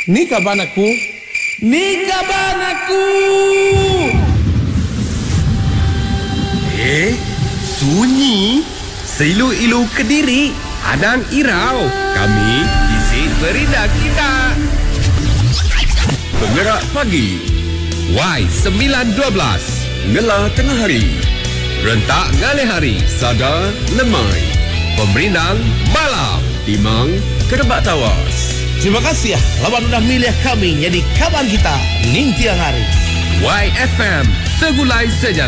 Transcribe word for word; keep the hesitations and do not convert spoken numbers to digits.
Ni kaban aku. Ni kaban aku. Eh, sunyi. Seilu-ilu Kediri. Adang Irau. Kami isi berita kita. Penggerak pagi. Y sembilan dua belas. Ngela tengah hari. Rentak ngalih hari. Sada lemai. Pemerintah malam. Timang Kerebak Tawas. Terima kasih ya lawan udah milih kami jadi kaban kita ning tiang hari. Y F M Segulai Sejalan.